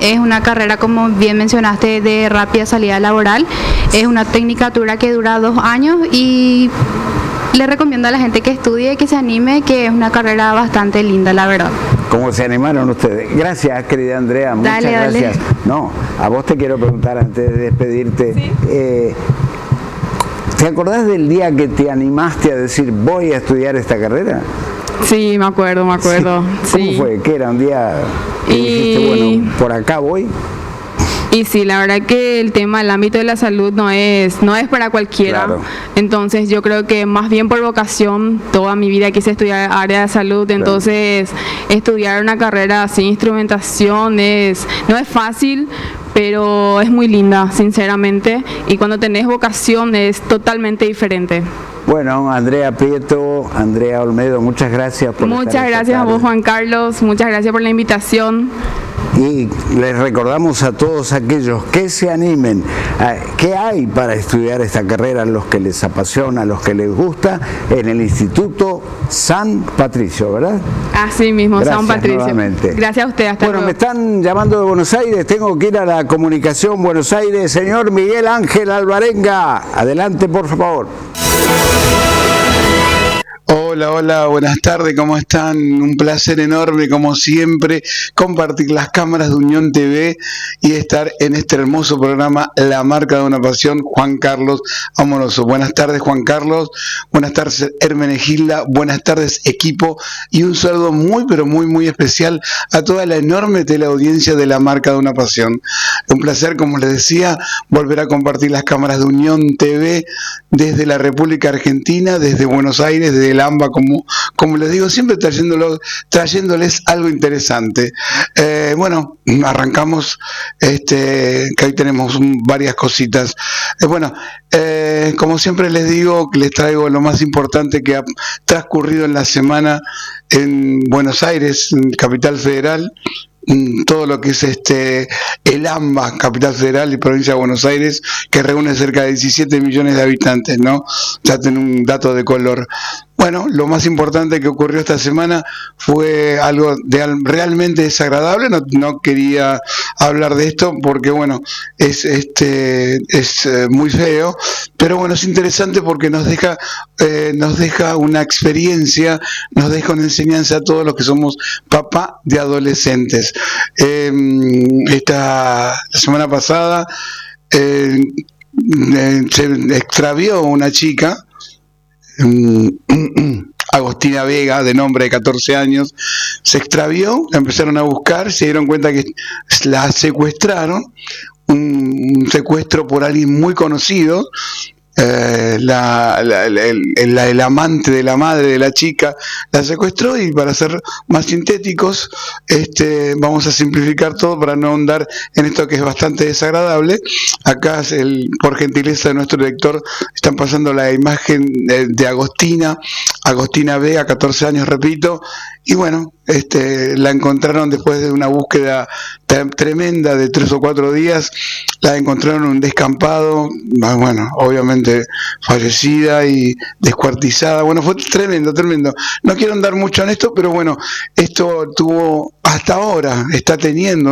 es una carrera, como bien mencionaste, de rápida salida laboral. Es una tecnicatura que dura 2 años y le recomiendo a la gente que estudie, que se anime, que es una carrera bastante linda, la verdad. ¿Cómo se animaron ustedes? Gracias, querida Andrea, muchas gracias. No, a vos te quiero preguntar antes de despedirte. ¿Sí? ¿Te acordás del día que te animaste a decir voy a estudiar esta carrera? Sí, me acuerdo. Sí. ¿Cómo fue? ¿Qué era un día que dijiste, bueno, por acá voy? Y sí, la verdad que el tema del ámbito de la salud no es para cualquiera. Claro. Entonces yo creo que más bien por vocación toda mi vida quise estudiar área de salud. Entonces estudiar una carrera sin instrumentación no es fácil, pero es muy linda, sinceramente. Y cuando tenés vocación es totalmente diferente. Bueno, Andrea Prieto, Andrea Olmedo, muchas gracias por estar. Muchas gracias a vos, Juan Carlos, muchas gracias por la invitación. Y les recordamos a todos aquellos que se animen, ¿qué hay para estudiar esta carrera? A los que les apasiona, a los que les gusta, en el Instituto San Patricio, ¿verdad? Así mismo, gracias, San Patricio. Nuevamente. Gracias a usted, hasta luego. Me están llamando de Buenos Aires, tengo que ir a la comunicación Buenos Aires. Señor Miguel Ángel Alvarenga, adelante por favor. Hola, buenas tardes, ¿cómo están? Un placer enorme, como siempre, compartir las cámaras de Unión TV y estar en este hermoso programa La Marca de una Pasión, Juan Carlos Amoroso. Buenas tardes, Juan Carlos, buenas tardes, Hermenegilda, buenas tardes, equipo, y un saludo muy, pero muy especial a toda la enorme teleaudiencia de La Marca de una Pasión. Un placer, como les decía, volver a compartir las cámaras de Unión TV desde la República Argentina, desde Buenos Aires, desde el AMBA, como les digo, siempre trayéndoles algo interesante. Bueno, arrancamos, que hoy tenemos varias cositas. Como siempre les digo, les traigo lo más importante que ha transcurrido en la semana en Buenos Aires, en Capital Federal. Todo lo que es el AMBA, Capital Federal y Provincia de Buenos Aires, que reúne cerca de 17 millones de habitantes, ¿no? Ya tienen un dato de color. Bueno, lo más importante que ocurrió esta semana fue algo realmente desagradable. No quería hablar de esto porque, bueno, es muy feo, pero bueno, es interesante porque nos deja una experiencia, nos deja una enseñanza a todos los que somos papá de adolescentes. La semana pasada se extravió una chica, Agostina Vega, de nombre de 14 años, se extravió, la empezaron a buscar, se dieron cuenta que la secuestraron, un secuestro por alguien muy conocido. El amante de la madre de la chica la secuestró, y para ser más sintéticos, vamos a simplificar todo para no ahondar en esto que es bastante desagradable. Acá, por gentileza de nuestro director, están pasando la imagen de Agostina Vega, 14 años, repito, y bueno, la encontraron después de una búsqueda tremenda de 3 o 4 días, la encontraron en un descampado, bueno, obviamente fallecida y descuartizada. Bueno, fue tremendo. No quiero andar mucho en esto, pero bueno, esto hasta ahora está teniendo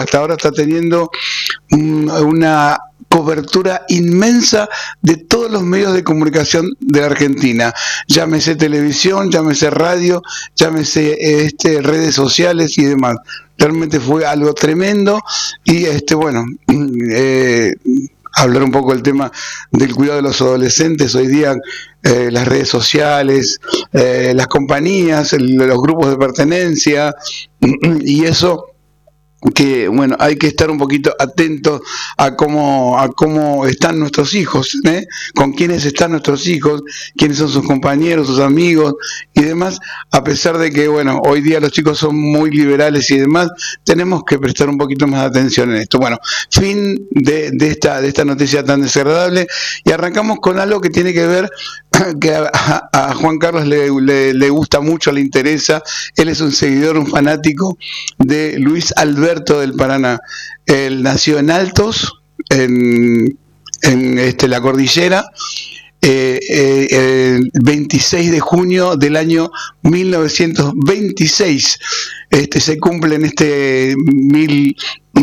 una cobertura inmensa de todos los medios de comunicación de la Argentina, llámese televisión, llámese radio, llámese redes sociales y demás. Realmente fue algo tremendo y hablar un poco del tema del cuidado de los adolescentes. Hoy día las redes sociales, las compañías, los grupos de pertenencia y eso, que bueno, hay que estar un poquito atentos a cómo están nuestros hijos, con quiénes están nuestros hijos, quiénes son sus compañeros, sus amigos y demás. A pesar de que bueno, hoy día los chicos son muy liberales y demás, tenemos que prestar un poquito más de atención en esto. Bueno, fin de esta noticia tan desagradable, y arrancamos con algo que tiene que ver, que a Juan Carlos le gusta mucho, le interesa. Él es un seguidor, un fanático de Luis Alberto del Paraná. Él nació en Altos, en la cordillera, el 26 de junio del año 1926. Se cumple en